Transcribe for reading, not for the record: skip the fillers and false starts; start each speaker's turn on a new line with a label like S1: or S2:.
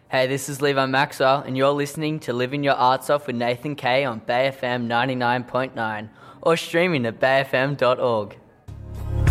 S1: Hey, this is Levi Maxwell, and you're listening to Living Your Arts Off with Nathan Kay on Bay FM 99.9 or streaming at bayfm.org.